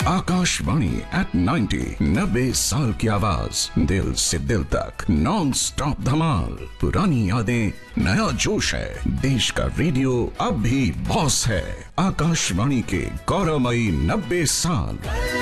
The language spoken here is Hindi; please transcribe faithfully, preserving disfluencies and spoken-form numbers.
आकाशवाणी एट नाइन्टी, नब्बे साल की आवाज, दिल से दिल तक, नॉन स्टॉप धमाल। पुरानी यादें, नया जोश है, देश का रेडियो अब भी बॉस है। आकाशवाणी के गौरवमयी नब्बे साल।